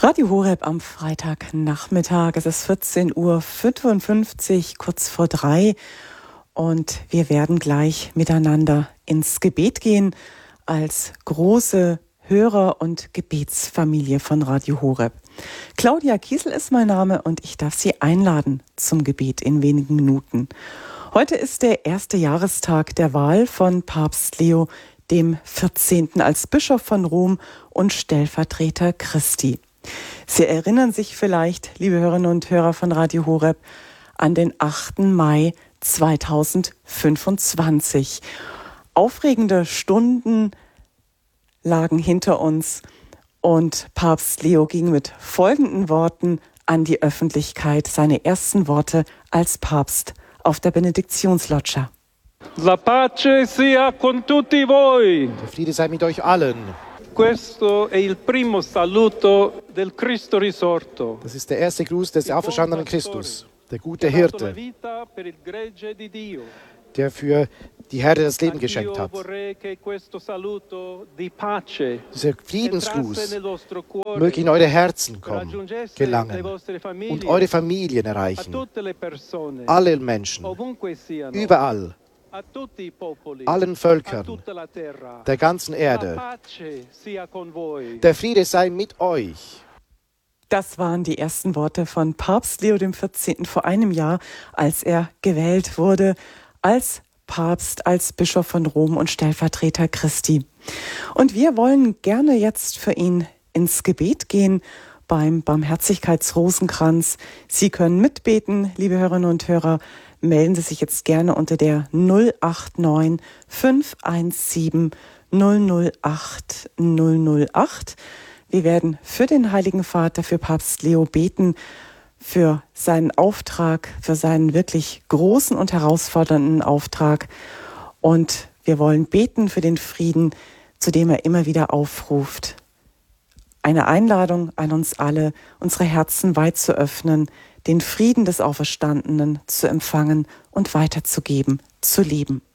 Radio Horeb am Freitagnachmittag. Es ist 14:55 Uhr, kurz vor 3. Und wir werden gleich miteinander ins Gebet gehen als große Hörer- und Gebetsfamilie von Radio Horeb. Claudia Kiesel ist mein Name und ich darf Sie einladen zum Gebet in wenigen Minuten. Heute ist der erste Jahrestag der Wahl von Papst Leo dem 14. als Bischof von Rom und Stellvertreter Christi. Sie erinnern sich vielleicht, liebe Hörerinnen und Hörer von Radio Horeb, an den 8. Mai 2025. Aufregende Stunden lagen hinter uns und Papst Leo ging mit folgenden Worten an die Öffentlichkeit, seine ersten Worte als Papst auf der Benediktionsloggia. La pace sia con tutti voi. Der Friede sei mit euch allen. Questo è il primo saluto del Cristo risorto. Das ist der erste Gruß des auferstandenen Christus, der gute Hirte, der für die Herde das Leben geschenkt hat. Dieser Friedensgruß möge in eure Herzen kommen, gelangen und eure Familien erreichen. Alle Menschen, überall, allen Völkern der ganzen Erde. Der Friede sei mit euch. Das waren die ersten Worte von Papst Leo dem 14. vor einem Jahr, als er gewählt wurde als Papst, als Bischof von Rom und Stellvertreter Christi. Und wir wollen gerne jetzt für ihn ins Gebet gehen beim Barmherzigkeitsrosenkranz. Sie können mitbeten, liebe Hörerinnen und Hörer. Melden Sie sich jetzt gerne unter der 089 517 008 008. Wir werden für den Heiligen Vater, für Papst Leo beten, für seinen Auftrag, für seinen wirklich großen und herausfordernden Auftrag. Und wir wollen beten für den Frieden, zu dem er immer wieder aufruft. Eine Einladung an uns alle, unsere Herzen weit zu öffnen, den Frieden des Auferstandenen zu empfangen und weiterzugeben, zu leben.